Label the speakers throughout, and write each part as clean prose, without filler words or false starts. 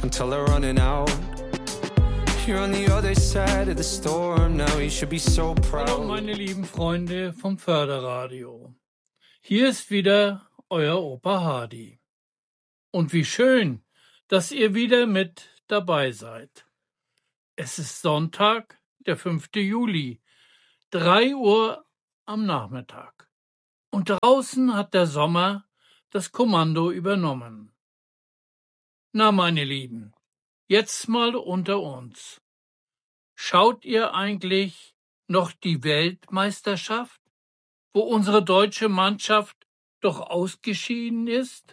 Speaker 1: until they're running out. You're on the other side of the storm now, you should be so proud.
Speaker 2: Hallo meine lieben Freunde vom Förderradio. Hier ist wieder euer Opa Hardy. Und wie schön, dass ihr wieder mit dabei seid. Es ist Sonntag, der 5. Juli, 3 Uhr am Nachmittag. Und draußen hat der Sommer das Kommando übernommen. Na, meine Lieben, jetzt mal unter uns. Schaut ihr eigentlich noch die Weltmeisterschaft, wo unsere deutsche Mannschaft doch ausgeschieden ist?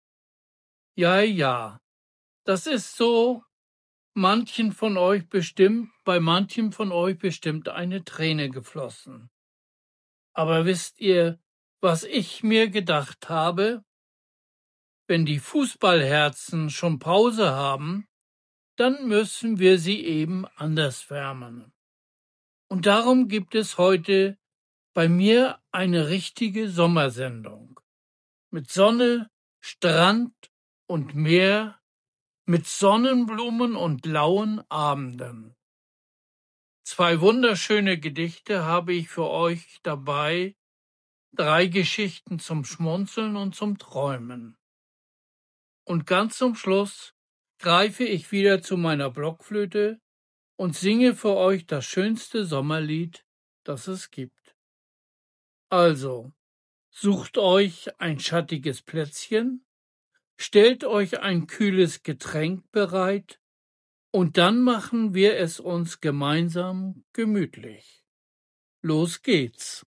Speaker 2: Ja, das ist so bei manchem von euch bestimmt eine Träne geflossen. Aber wisst ihr, was ich mir gedacht habe? Wenn die Fußballherzen schon Pause haben, dann müssen wir sie eben anders wärmen. Und darum gibt es heute bei mir eine richtige Sommersendung. Mit Sonne, Strand und Meer, mit Sonnenblumen und lauen Abenden. 2 wunderschöne Gedichte habe ich für euch dabei, 3 Geschichten zum Schmunzeln und zum Träumen. Und ganz zum Schluss greife ich wieder zu meiner Blockflöte und singe für euch das schönste Sommerlied, das es gibt. Also, sucht euch ein schattiges Plätzchen, stellt euch ein kühles Getränk bereit und dann machen wir es uns gemeinsam gemütlich. Los geht's!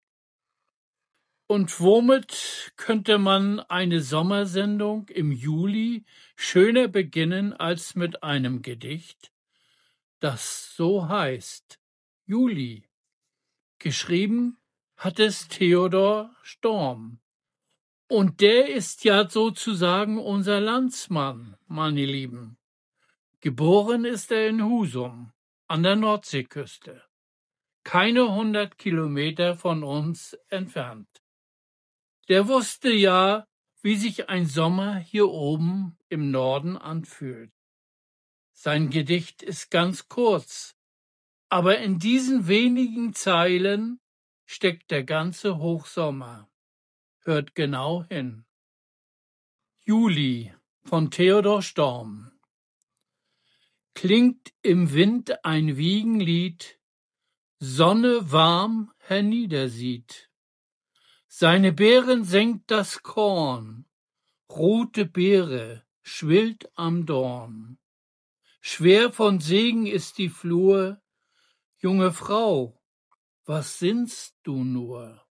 Speaker 2: Und womit könnte man eine Sommersendung im Juli schöner beginnen als mit einem Gedicht, das so heißt Juli. Geschrieben hat es Theodor Storm. Und der ist ja sozusagen unser Landsmann, meine Lieben. Geboren ist er in Husum an der Nordseeküste, keine 100 Kilometer von uns entfernt. Der wusste ja, wie sich ein Sommer hier oben im Norden anfühlt. Sein Gedicht ist ganz kurz, aber in diesen wenigen Zeilen steckt der ganze Hochsommer. Hört genau hin. Juli von Theodor Storm. Klingt im Wind ein Wiegenlied, Sonne warm herniedersieht. Seine Beeren senkt das Korn, rote Beere schwillt am Dorn. Schwer von Segen ist die Flur, junge Frau, was sinnst du nur?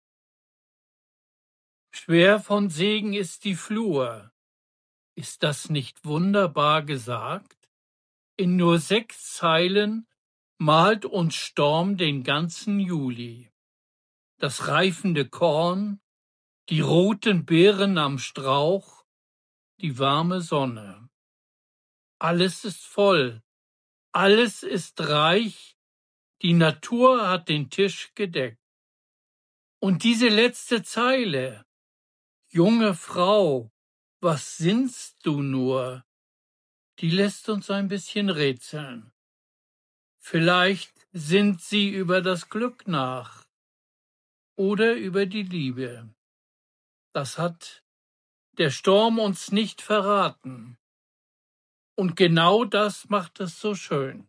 Speaker 2: Schwer von Segen ist die Flur, ist das nicht wunderbar gesagt? In nur 6 Zeilen malt uns Storm den ganzen Juli. Das reifende Korn, die roten Beeren am Strauch, die warme Sonne. Alles ist voll, alles ist reich, die Natur hat den Tisch gedeckt. Und diese letzte Zeile, junge Frau, was sinnst du nur, die lässt uns ein bisschen rätseln. Vielleicht sinnt sie über das Glück nach. Oder über die Liebe. Das hat der Storm uns nicht verraten. Und genau das macht es so schön.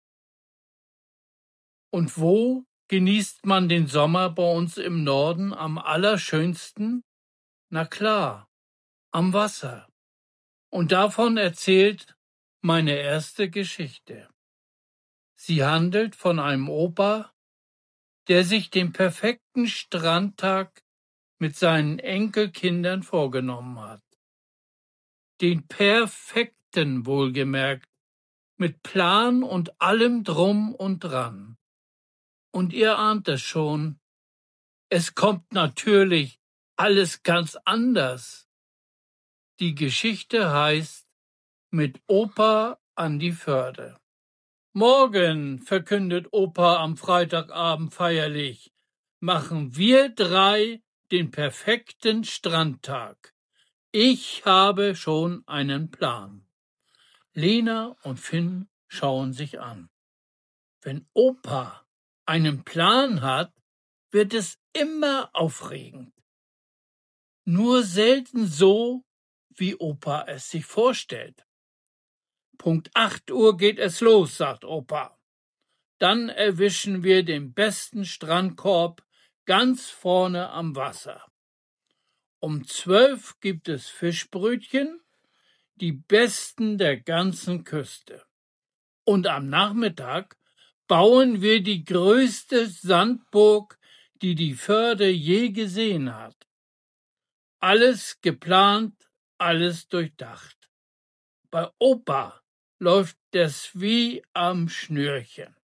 Speaker 2: Und wo genießt man den Sommer bei uns im Norden am allerschönsten? Na klar, am Wasser. Und davon erzählt meine erste Geschichte. Sie handelt von einem Opa, der sich den perfekten Strandtag mit seinen Enkelkindern vorgenommen hat. Den perfekten, wohlgemerkt, mit Plan und allem drum und dran. Und ihr ahnt es schon, es kommt natürlich alles ganz anders. Die Geschichte heißt Mit Opa an die Förde. Morgen, verkündet Opa am Freitagabend feierlich, machen wir 3 den perfekten Strandtag. Ich habe schon einen Plan. Lena und Finn schauen sich an. Wenn Opa einen Plan hat, wird es immer aufregend. Nur selten so, wie Opa es sich vorstellt. Punkt 8 Uhr geht es los, sagt Opa. Dann erwischen wir den besten Strandkorb ganz vorne am Wasser. Um 12 gibt es Fischbrötchen, die besten der ganzen Küste. Und am Nachmittag bauen wir die größte Sandburg, die die Förde je gesehen hat. Alles geplant, alles durchdacht. Bei Opa läuft es wie am Schnürchen.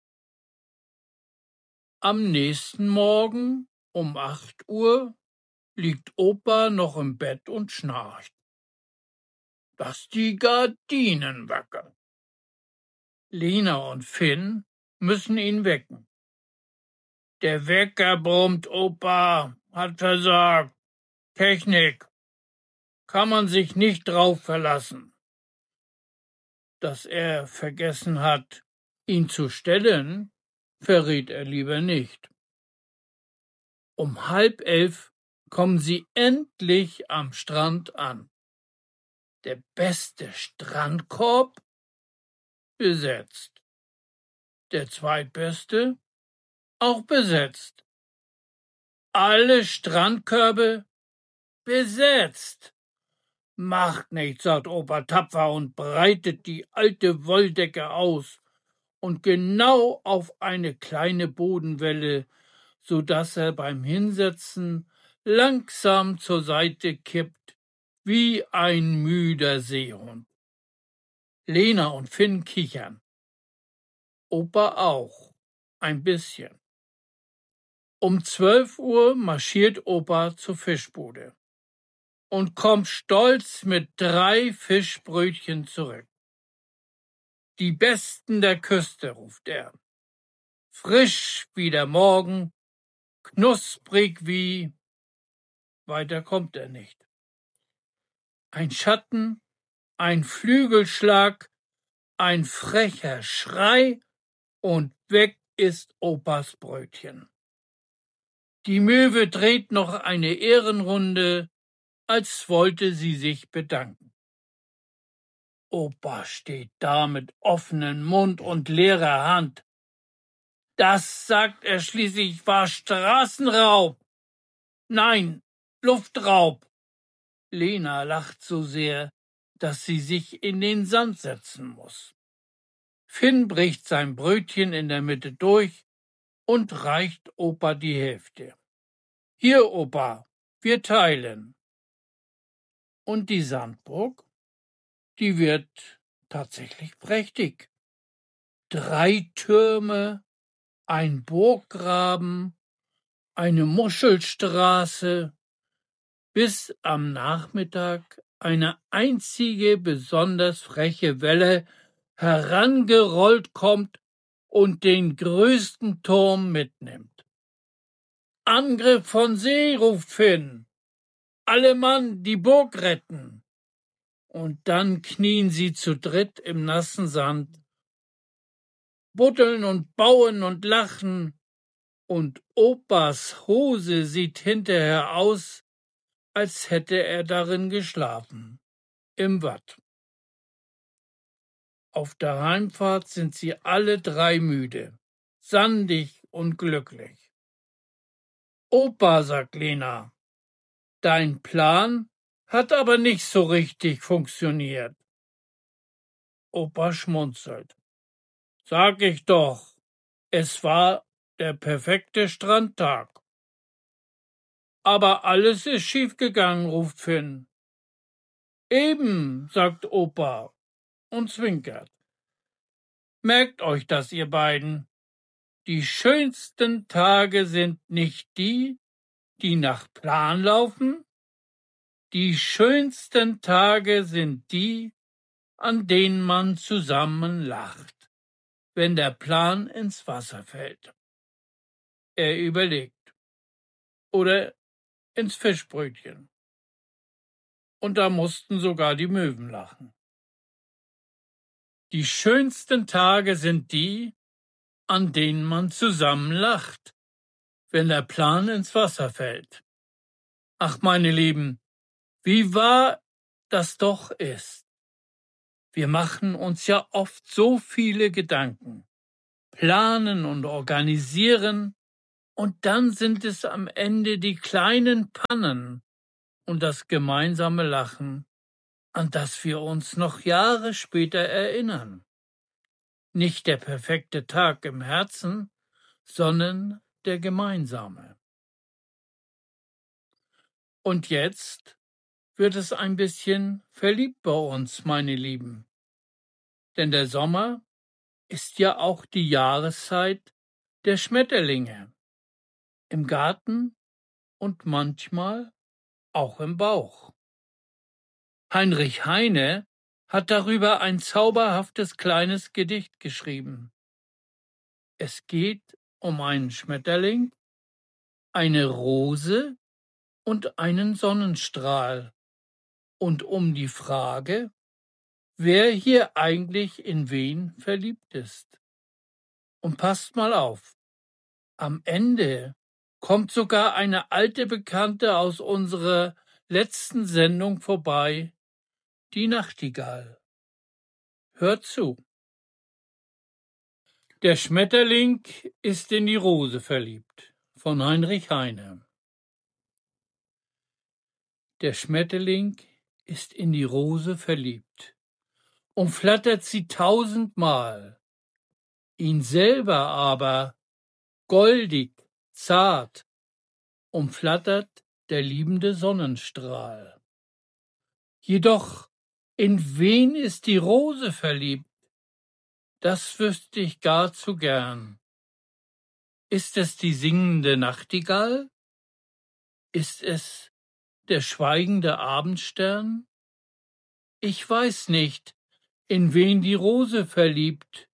Speaker 2: Am nächsten Morgen um 8 Uhr liegt Opa noch im Bett und schnarcht, dass die Gardinen wackeln. Lena und Finn müssen ihn wecken. Der Wecker brummt, Opa, hat versagt. Technik. Kann man sich nicht drauf verlassen. Dass er vergessen hat, ihn zu stellen, verrät er lieber nicht. Um 10:30 kommen sie endlich am Strand an. Der beste Strandkorb besetzt. Der zweitbeste auch besetzt. Alle Strandkörbe besetzt. Macht nichts, sagt Opa tapfer und breitet die alte Wolldecke aus und genau auf eine kleine Bodenwelle, so dass er beim Hinsetzen langsam zur Seite kippt, wie ein müder Seehund. Lena und Finn kichern. Opa auch, ein bisschen. Um 12 Uhr marschiert Opa zur Fischbude und kommt stolz mit 3 Fischbrötchen zurück. Die besten der Küste, ruft er. Frisch wie der Morgen, knusprig wie... Weiter kommt er nicht. Ein Schatten, ein Flügelschlag, ein frecher Schrei und weg ist Opas Brötchen. Die Möwe dreht noch eine Ehrenrunde, als wollte sie sich bedanken. Opa steht da mit offenem Mund und leerer Hand. Das, sagt er schließlich, war Straßenraub. Nein, Luftraub. Lena lacht so sehr, dass sie sich in den Sand setzen muss. Finn bricht sein Brötchen in der Mitte durch und reicht Opa die Hälfte. Hier, Opa, wir teilen. Und die Sandburg, die wird tatsächlich prächtig. 3 Türme, ein Burggraben, eine Muschelstraße, bis am Nachmittag eine einzige besonders freche Welle herangerollt kommt und den größten Turm mitnimmt. Angriff von See, ruft Finn. Alle Mann die Burg retten. Und dann knien sie zu dritt im nassen Sand, buddeln und bauen und lachen, und Opas Hose sieht hinterher aus, als hätte er darin geschlafen, im Watt. Auf der Heimfahrt sind sie alle 3 müde, sandig und glücklich. Opa, sagt Lena, dein Plan hat aber nicht so richtig funktioniert. Opa schmunzelt. Sag ich doch, es war der perfekte Strandtag. Aber alles ist schiefgegangen, ruft Finn. Eben, sagt Opa und zwinkert. Merkt euch das, ihr beiden. Die schönsten Tage sind nicht die, die nach Plan laufen. Die schönsten Tage sind die, an denen man zusammen lacht, wenn der Plan ins Wasser fällt. Er überlegt. Oder ins Fischbrötchen. Und da mussten sogar die Möwen lachen. Die schönsten Tage sind die, an denen man zusammen lacht, wenn der Plan ins Wasser fällt. Ach, meine Lieben, wie wahr das doch ist. Wir machen uns ja oft so viele Gedanken, planen und organisieren, und dann sind es am Ende die kleinen Pannen und das gemeinsame Lachen, an das wir uns noch Jahre später erinnern. Nicht der perfekte Tag im Herzen, sondern der gemeinsame. Und jetzt wird es ein bisschen verliebt bei uns, meine Lieben. Denn der Sommer ist ja auch die Jahreszeit der Schmetterlinge. Im Garten und manchmal auch im Bauch. Heinrich Heine hat darüber ein zauberhaftes kleines Gedicht geschrieben. Es geht um einen Schmetterling, eine Rose und einen Sonnenstrahl und um die Frage, wer hier eigentlich in wen verliebt ist. Und passt mal auf, am Ende kommt sogar eine alte Bekannte aus unserer letzten Sendung vorbei, die Nachtigall. Hört zu. Der Schmetterling ist in die Rose verliebt, von Heinrich Heine. Der Schmetterling ist in die Rose verliebt, umflattert sie 1000-mal. Ihn selber aber, goldig, zart, umflattert der liebende Sonnenstrahl. Jedoch, in wen ist die Rose verliebt? Das wüsste ich gar zu gern. Ist es die singende Nachtigall? Ist es der schweigende Abendstern? Ich weiß nicht, in wen die Rose verliebt.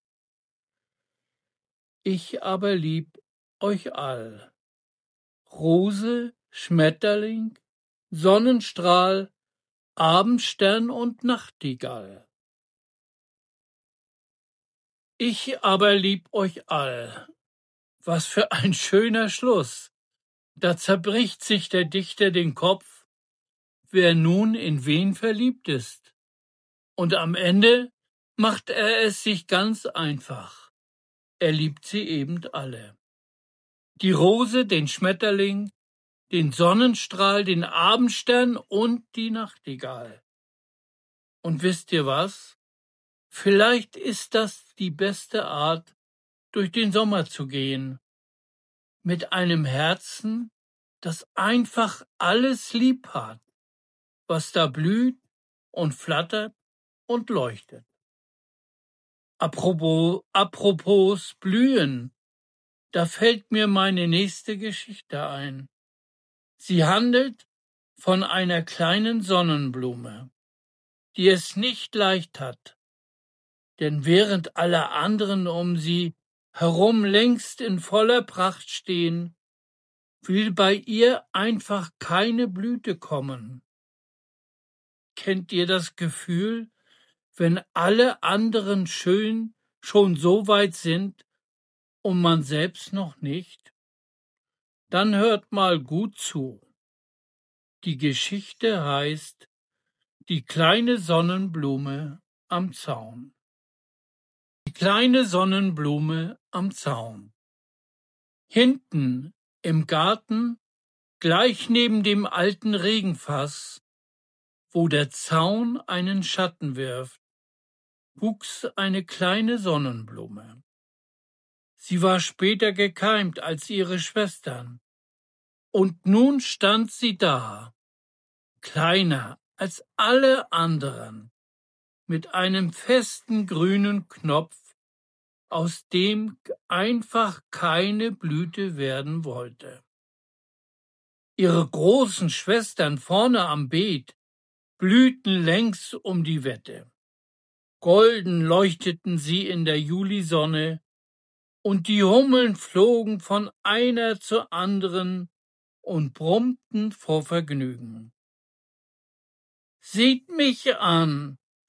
Speaker 2: Ich aber lieb euch all. Rose, Schmetterling, Sonnenstrahl, Abendstern und Nachtigall. Ich aber lieb euch all. Was für ein schöner Schluss. Da zerbricht sich der Dichter den Kopf, wer nun in wen verliebt ist. Und am Ende macht er es sich ganz einfach. Er liebt sie eben alle. Die Rose, den Schmetterling, den Sonnenstrahl, den Abendstern und die Nachtigall. Und wisst ihr was? Vielleicht ist das die beste Art, durch den Sommer zu gehen. Mit einem Herzen, das einfach alles lieb hat, was da blüht und flattert und leuchtet. Apropos blühen, da fällt mir meine nächste Geschichte ein. Sie handelt von einer kleinen Sonnenblume, die es nicht leicht hat, denn während alle anderen um sie herum längst in voller Pracht stehen, will bei ihr einfach keine Blüte kommen. Kennt ihr das Gefühl, wenn alle anderen schön schon so weit sind und man selbst noch nicht? Dann hört mal gut zu. Die Geschichte heißt Die kleine Sonnenblume am Zaun. Die kleine Sonnenblume am Zaun. Hinten im Garten, gleich neben dem alten Regenfass, wo der Zaun einen Schatten wirft, wuchs eine kleine Sonnenblume. Sie war später gekeimt als ihre Schwestern, und nun stand sie da, kleiner als alle anderen, mit einem festen grünen Knopf, aus dem einfach keine Blüte werden wollte. Ihre großen Schwestern vorne am Beet blühten längs um die Wette. Golden leuchteten sie in der Julisonne, und die Hummeln flogen von einer zur anderen und brummten vor Vergnügen. »Seht mich an«,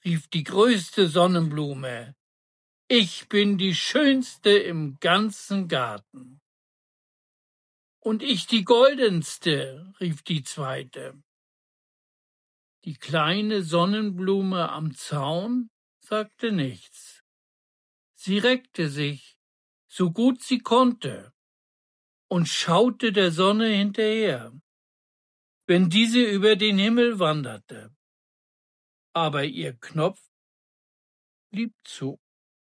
Speaker 2: rief die größte Sonnenblume. Ich bin die schönste im ganzen Garten. Und ich die goldenste, rief die zweite. Die kleine Sonnenblume am Zaun sagte nichts. Sie reckte sich, so gut sie konnte, und schaute der Sonne hinterher, wenn diese über den Himmel wanderte. Aber ihr Knopf blieb zu.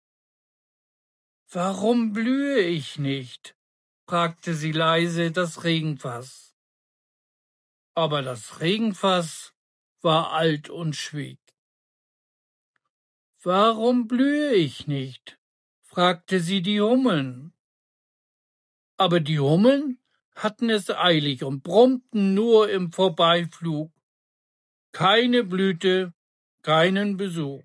Speaker 2: »Warum blühe ich nicht?« fragte sie leise das Regenfass. Aber das Regenfass war alt und schwieg. »Warum blühe ich nicht?« fragte sie die Hummeln. Aber die Hummeln hatten es eilig und brummten nur im Vorbeiflug. Keine Blüte, keinen Besuch.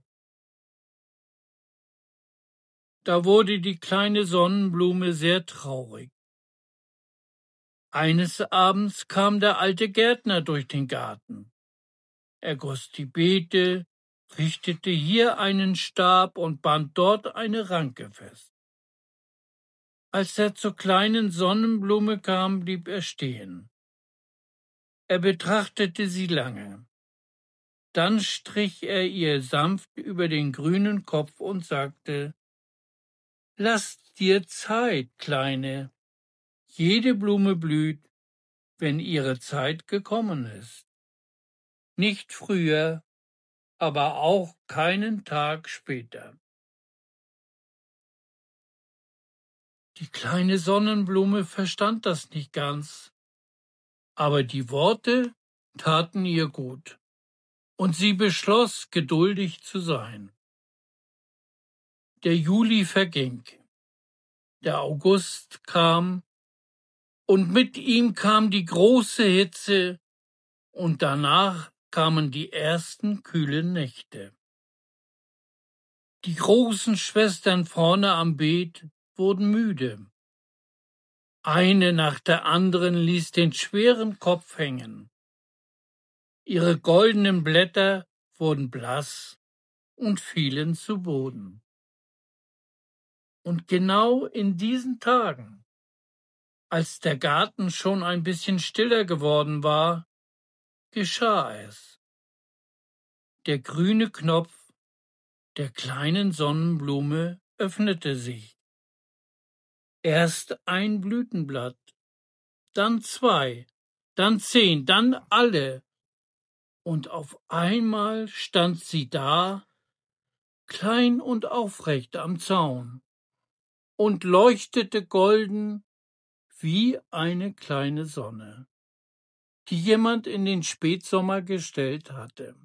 Speaker 2: Da wurde die kleine Sonnenblume sehr traurig. Eines Abends kam der alte Gärtner durch den Garten. Er goss die Beete, richtete hier einen Stab und band dort eine Ranke fest. Als er zur kleinen Sonnenblume kam, blieb er stehen. Er betrachtete sie lange. Dann strich er ihr sanft über den grünen Kopf und sagte: »Lass dir Zeit, Kleine. Jede Blume blüht, wenn ihre Zeit gekommen ist. Nicht früher, aber auch keinen Tag später.« Die kleine Sonnenblume verstand das nicht ganz, aber die Worte taten ihr gut, und sie beschloss, geduldig zu sein. Der Juli verging, der August kam, und mit ihm kam die große Hitze, und danach kamen die ersten kühlen Nächte. Die großen Schwestern vorne am Beet wurden müde. Eine nach der anderen ließ den schweren Kopf hängen. Ihre goldenen Blätter wurden blass und fielen zu Boden. Und genau in diesen Tagen, als der Garten schon ein bisschen stiller geworden war, geschah es. Der grüne Knopf der kleinen Sonnenblume öffnete sich. Erst ein Blütenblatt, dann 2, dann 10, dann alle. Und auf einmal stand sie da, klein und aufrecht am Zaun, und leuchtete golden wie eine kleine Sonne, die jemand in den Spätsommer gestellt hatte.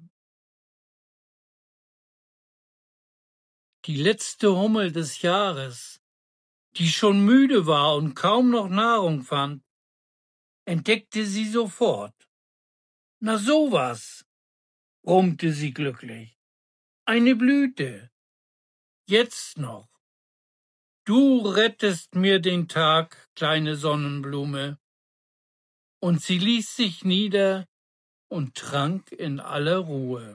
Speaker 2: Die letzte Hummel des Jahres, die schon müde war und kaum noch Nahrung fand, entdeckte sie sofort. »Na sowas«, brummte sie glücklich, »eine Blüte. Jetzt noch. Du rettest mir den Tag, kleine Sonnenblume.« Und sie ließ sich nieder und trank in aller Ruhe.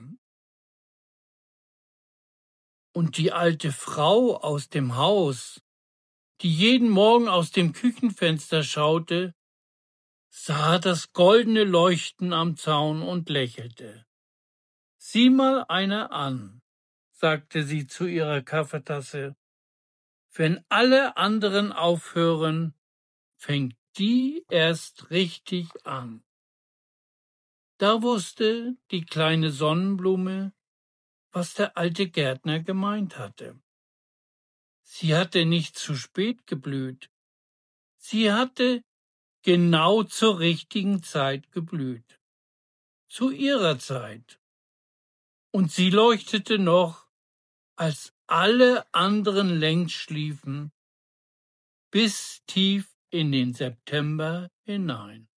Speaker 2: Und die alte Frau aus dem Haus, die jeden Morgen aus dem Küchenfenster schaute, sah das goldene Leuchten am Zaun und lächelte. »Sieh mal einer an«, sagte sie zu ihrer Kaffeetasse. »Wenn alle anderen aufhören, fängt die erst richtig an.« Da wusste die kleine Sonnenblume, was der alte Gärtner gemeint hatte. Sie hatte nicht zu spät geblüht. Sie hatte genau zur richtigen Zeit geblüht. Zu ihrer Zeit. Und sie leuchtete noch, als alle anderen längst schliefen, bis tief in den September hinein.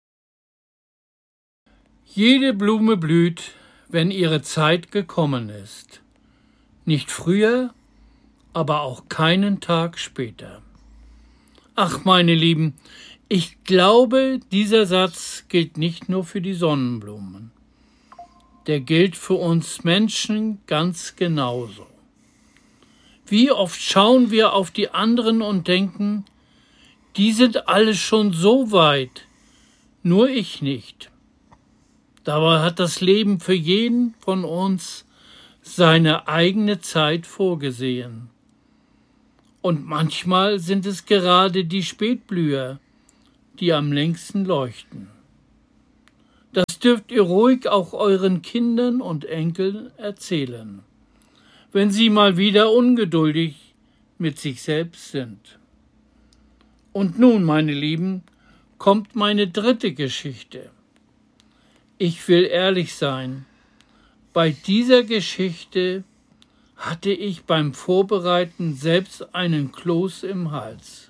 Speaker 2: Jede Blume blüht, wenn ihre Zeit gekommen ist. Nicht früher, aber auch keinen Tag später. Ach, meine Lieben, ich glaube, dieser Satz gilt nicht nur für die Sonnenblumen. der gilt für uns Menschen ganz genauso. Wie oft schauen wir auf die anderen und denken, die sind alle schon so weit, nur ich nicht. Dabei hat das Leben für jeden von uns seine eigene Zeit vorgesehen. Und manchmal sind es gerade die Spätblüher, die am längsten leuchten. Das dürft ihr ruhig auch euren Kindern und Enkeln erzählen, wenn sie mal wieder ungeduldig mit sich selbst sind. Und nun, meine Lieben, kommt meine dritte Geschichte. Ich will ehrlich sein, bei dieser Geschichte hatte ich beim Vorbereiten selbst einen Kloß im Hals.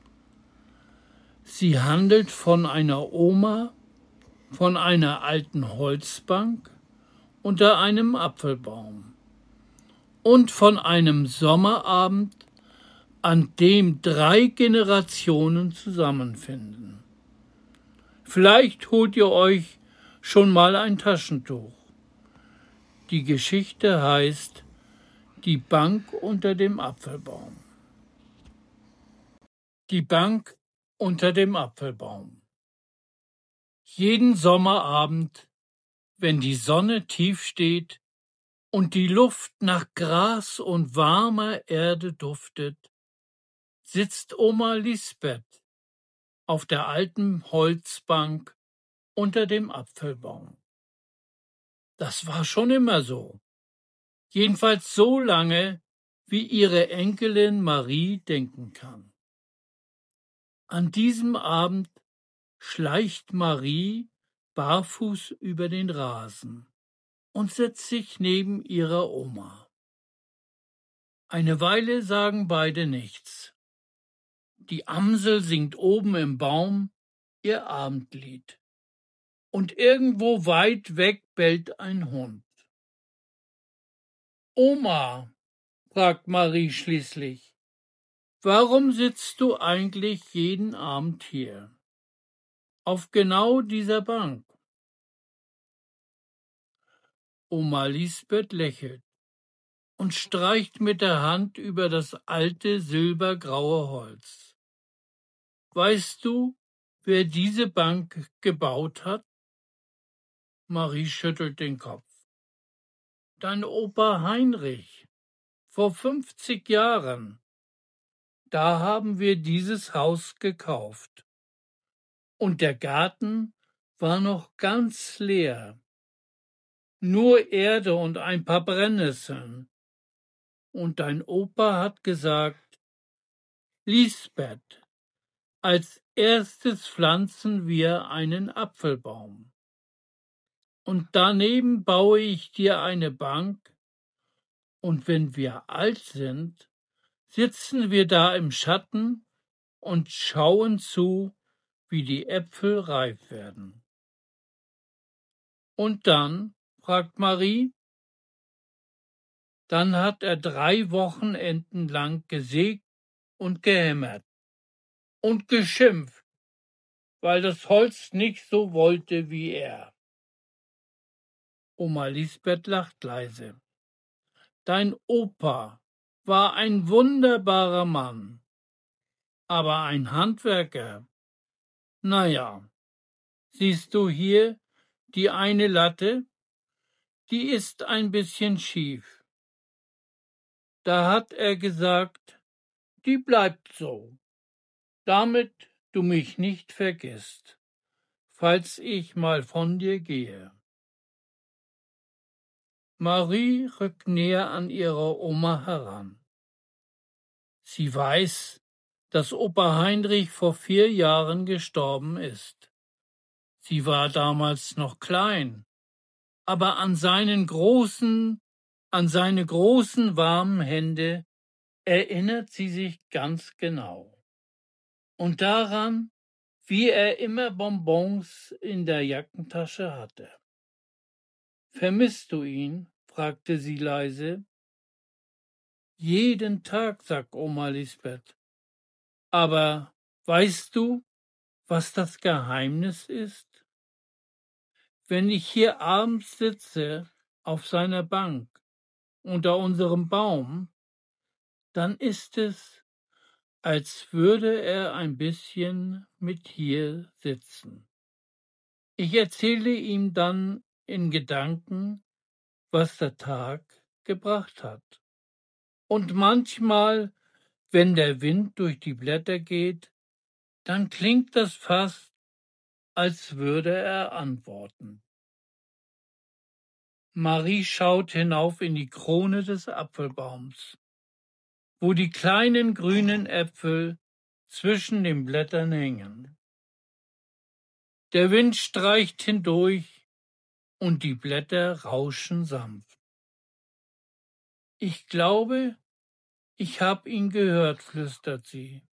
Speaker 2: Sie handelt von einer Oma, von einer alten Holzbank unter einem Apfelbaum und von einem Sommerabend, an dem 3 Generationen zusammenfinden. Vielleicht holt ihr euch schon mal ein Taschentuch. Die Geschichte heißt Die Bank unter dem Apfelbaum. Die Bank unter dem Apfelbaum. Jeden Sommerabend, wenn die Sonne tief steht und die Luft nach Gras und warmer Erde duftet, sitzt Oma Lisbeth auf der alten Holzbank unter dem Apfelbaum. Das war schon immer so. Jedenfalls so lange, wie ihre Enkelin Marie denken kann. An diesem Abend schleicht Marie barfuß über den Rasen und setzt sich neben ihrer Oma. Eine Weile sagen beide nichts. Die Amsel singt oben im Baum ihr Abendlied. Und irgendwo weit weg bellt ein Hund. Oma, fragt Marie schließlich, warum sitzt du eigentlich jeden Abend hier? Auf genau dieser Bank. Oma Lisbeth lächelt und streicht mit der Hand über das alte silbergraue Holz. Weißt du, wer diese Bank gebaut hat? Marie schüttelt den Kopf. Dein Opa Heinrich, vor 50 Jahren. Da haben wir dieses Haus gekauft. Und der Garten war noch ganz leer. Nur Erde und ein paar Brennnesseln. Und dein Opa hat gesagt, Lisbeth, als erstes pflanzen wir einen Apfelbaum. Und daneben baue ich dir eine Bank, und wenn wir alt sind, sitzen wir da im Schatten und schauen zu, wie die Äpfel reif werden. Und dann, fragt Marie, dann hat er 3 Wochenenden lang gesägt und gehämmert und geschimpft, weil das Holz nicht so wollte wie er. Oma Lisbeth lacht leise. Dein Opa war ein wunderbarer Mann, aber ein Handwerker. Naja, siehst du hier die eine Latte? Die ist ein bisschen schief. Da hat er gesagt, die bleibt so, damit du mich nicht vergisst, falls ich mal von dir gehe. Marie rückt näher an ihre Oma heran. Sie weiß, dass Opa Heinrich vor 4 Jahren gestorben ist. Sie war damals noch klein, aber an seine großen warmen Hände erinnert sie sich ganz genau. Und daran, wie er immer Bonbons in der Jackentasche hatte. Vermisst du ihn? Fragte sie leise. Jeden Tag, sagt Oma Lisbeth. Aber weißt du, was das Geheimnis ist? Wenn ich hier abends sitze auf seiner Bank unter unserem Baum, dann ist es, als würde er ein bisschen mit hier sitzen. Ich erzähle ihm dann in Gedanken, was der Tag gebracht hat. Und manchmal, wenn der Wind durch die Blätter geht, dann klingt das fast, als würde er antworten. Marie schaut hinauf in die Krone des Apfelbaums, wo die kleinen grünen Äpfel zwischen den Blättern hängen. Der Wind streicht hindurch und die Blätter rauschen sanft. Ich glaube, ich hab ihn gehört, flüstert sie.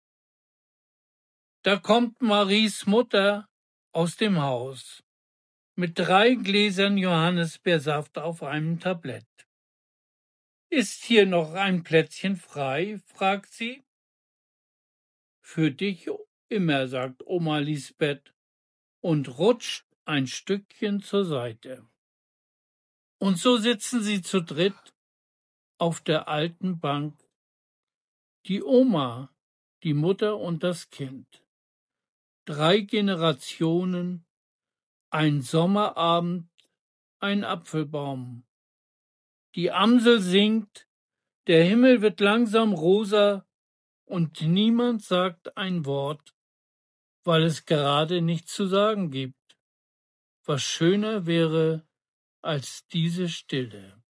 Speaker 2: Da kommt Maries Mutter aus dem Haus mit 3 Gläsern Johannisbeersaft auf einem Tablett. Ist hier noch ein Plätzchen frei? Fragt sie. Für dich immer, sagt Oma Lisbeth und rutscht ein Stückchen zur Seite. Und so sitzen sie zu dritt auf der alten Bank. Die Oma, die Mutter und das Kind. 3 Generationen, ein Sommerabend, ein Apfelbaum. Die Amsel singt, der Himmel wird langsam rosa und niemand sagt ein Wort, weil es gerade nichts zu sagen gibt. Was schöner wäre als diese Stille.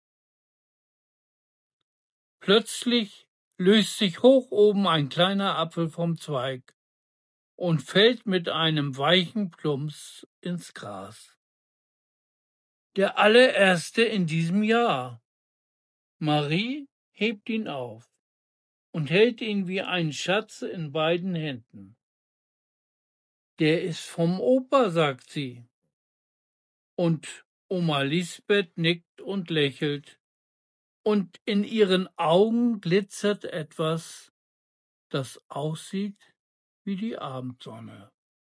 Speaker 2: Plötzlich löst sich hoch oben ein kleiner Apfel vom Zweig und fällt mit einem weichen Plumps ins Gras. Der allererste in diesem Jahr. Marie hebt ihn auf und hält ihn wie einen Schatz in beiden Händen. Der ist vom Opa, sagt sie. Und Oma Lisbeth nickt und lächelt, und in ihren Augen glitzert etwas, das aussieht wie die Abendsonne.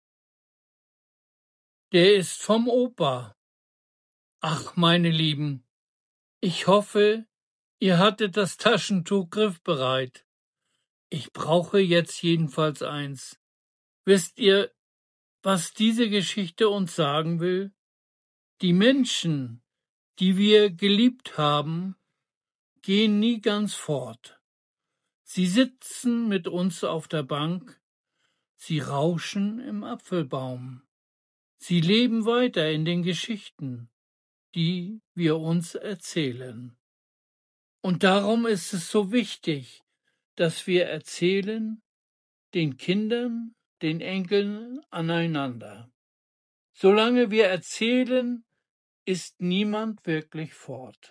Speaker 2: Der ist vom Opa. Ach, meine Lieben, ich hoffe, ihr hattet das Taschentuch griffbereit. Ich brauche jetzt jedenfalls eins. Wisst ihr, was diese Geschichte uns sagen will? Die Menschen, die wir geliebt haben, gehen nie ganz fort. Sie sitzen mit uns auf der Bank, sie rauschen im Apfelbaum. Sie leben weiter in den Geschichten, die wir uns erzählen. Und darum ist es so wichtig, dass wir erzählen, den Kindern, den Enkeln aneinander. Solange wir erzählen, ist niemand wirklich fort.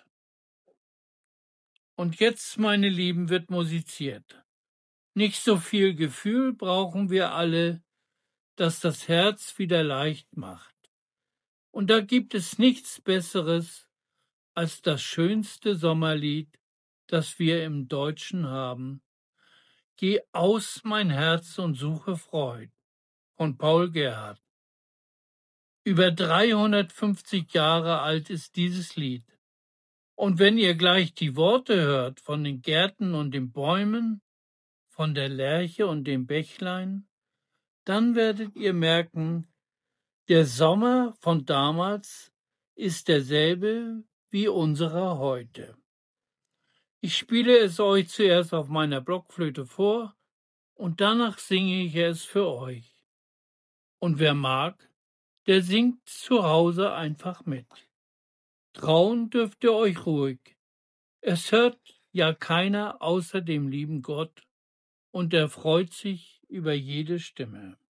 Speaker 2: Und jetzt, meine Lieben, wird musiziert. Nicht so viel Gefühl brauchen wir alle, das das Herz wieder leicht macht. Und da gibt es nichts Besseres als das schönste Sommerlied, das wir im Deutschen haben. Geh aus, mein Herz, und suche Freud von Paul Gerhardt. Über 350 Jahre alt ist dieses Lied. Und wenn ihr gleich die Worte hört von den Gärten und den Bäumen, von der Lerche und dem Bächlein, dann werdet ihr merken, der Sommer von damals ist derselbe wie unserer heute. Ich spiele es euch zuerst auf meiner Blockflöte vor und danach singe ich es für euch. Und wer mag, der singt zu Hause einfach mit. Trauen dürft ihr euch ruhig. Es hört ja keiner außer dem lieben Gott und er freut sich über jede Stimme.